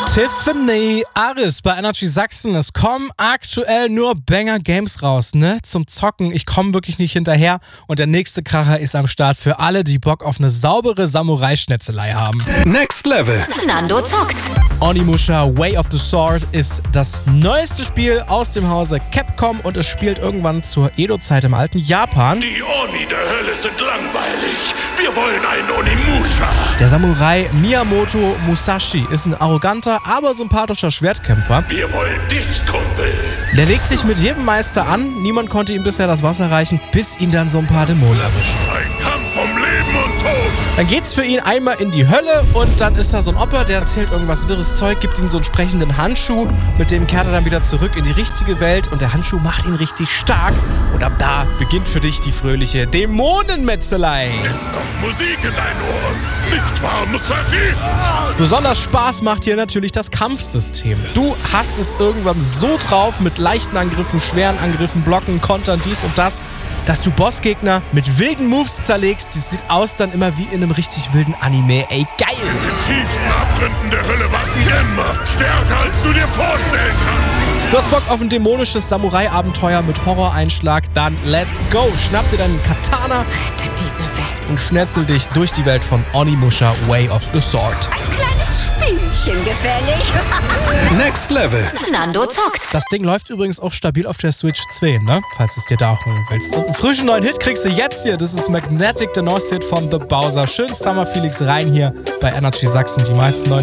Tiffany Aris bei Energy Sachsen. Es kommen aktuell nur Banger-Games raus, ne? Zum Zocken. Ich komme wirklich nicht hinterher. Und der nächste Kracher ist am Start für alle, die Bock auf eine saubere Samurai-Schnetzelei haben. Next Level. Nando zockt. Onimusha Way of the Sword ist das neueste Spiel aus dem Hause Capcom und es spielt irgendwann zur Edo-Zeit im alten Japan. Die Oni der Hölle sind langweilig. Wir wollen einen Onimusha. Der Samurai Miyamoto Musashi ist ein arroganter, aber sympathischer Schwertkämpfer. Wir wollen dich, Kumpel. Der legt sich mit jedem Meister an. Niemand konnte ihm bisher das Wasser reichen, bis ihn dann so ein paar Dämonen erwischen. Ein Kampf um Leben und Tod. Dann geht's für ihn einmal in die Hölle und dann ist da so ein Opa, der erzählt irgendwas wirres Zeug, gibt ihm so einen sprechenden Handschuh, mit dem kehrt er dann wieder zurück in die richtige Welt und der Handschuh macht ihn richtig stark und ab da beginnt für dich die fröhliche Dämonenmetzelei. Ist noch Musik in deinen Ohren, nicht wahr, Musashi? Besonders Spaß macht hier natürlich das Kampfsystem. Du hast es irgendwann so drauf mit leichten Angriffen, schweren Angriffen, Blocken, Kontern, dies und das, dass du Bossgegner mit wilden Moves zerlegst. Das sieht aus dann immer wie in einem richtig wilden Anime. Ey, geil! In den tiefsten Abgründen der Hölle warten Gemma. Stärker, als du dir vorstellen kannst. Du hast Bock auf ein dämonisches Samurai-Abenteuer mit Horroreinschlag? Dann let's go! Schnapp dir deinen Katana Rette diese Welt. und schnetzel dich durch die Welt von Onimusha Way of the Sword. Ein kleines Spielchen gefällig. Next Level. Nando zockt. Das Ding läuft übrigens auch stabil auf der Switch 2, ne? Falls es dir da auch holen willst. Und einen frischen neuen Hit kriegst du jetzt hier. Das ist Magnetic, der neueste Hit von The Bowser. Schön Summer Felix rein hier bei Energy Sachsen. Die meisten neuen